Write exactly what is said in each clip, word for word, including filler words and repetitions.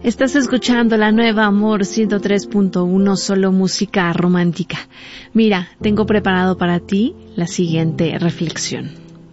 Estás escuchando la nueva Amor ciento tres punto uno, solo música romántica. Mira, tengo preparado para ti la siguiente reflexión.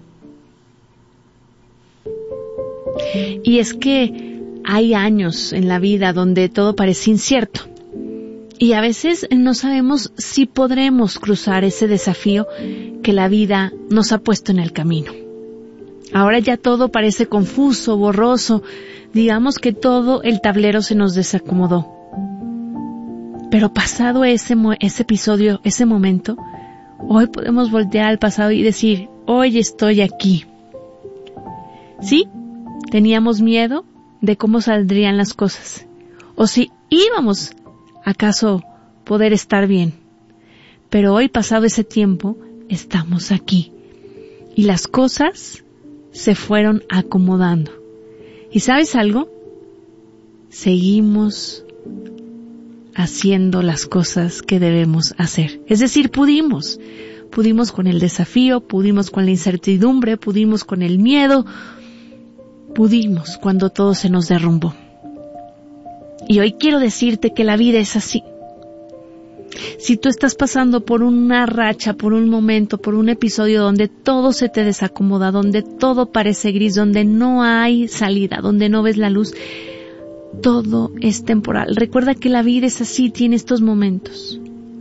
Y es que hay años en la vida donde todo parece incierto. Y a veces no sabemos si podremos cruzar ese desafío que la vida nos ha puesto en el camino. Ahora ya todo parece confuso, borroso. Digamos que todo el tablero se nos desacomodó. Pero pasado ese, ese episodio, ese momento, hoy podemos voltear al pasado y decir, hoy estoy aquí. ¿Sí? Teníamos miedo de cómo saldrían las cosas. O si íbamos, acaso, poder estar bien. Pero hoy, pasado ese tiempo, estamos aquí. Y las cosas se fueron acomodando. ¿Y sabes algo? Seguimos haciendo las cosas que debemos hacer. Es decir, pudimos. Pudimos con el desafío, pudimos con la incertidumbre, pudimos con el miedo, pudimos cuando todo se nos derrumbó. Y hoy quiero decirte que la vida es así. Si tú estás pasando por una racha, por un momento, por un episodio donde todo se te desacomoda, donde todo parece gris, donde no hay salida, donde no ves la luz, todo es temporal. Recuerda que la vida es así, tiene estos momentos.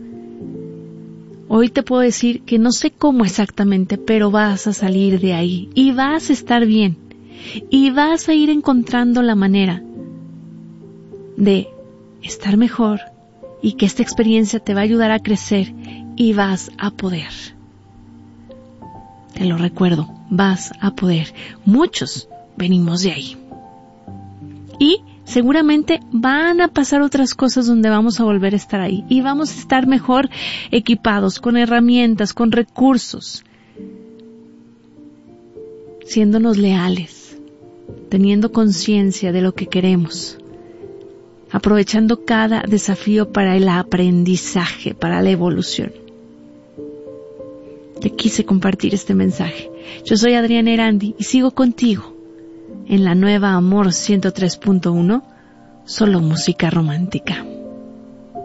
Hoy te puedo decir que no sé cómo exactamente, pero vas a salir de ahí y vas a estar bien y vas a ir encontrando la manera de estar mejor, y que esta experiencia te va a ayudar a crecer y vas a poder. Te lo recuerdo, vas a poder. Muchos venimos de ahí. Y seguramente van a pasar otras cosas donde vamos a volver a estar ahí. Y vamos a estar mejor equipados, con herramientas, con recursos. Siéndonos leales, teniendo conciencia de lo que queremos. Aprovechando cada desafío para el aprendizaje, para la evolución. Te quise compartir este mensaje. Yo soy Adriana Erandi y sigo contigo en la nueva Amor ciento tres punto uno, solo música romántica.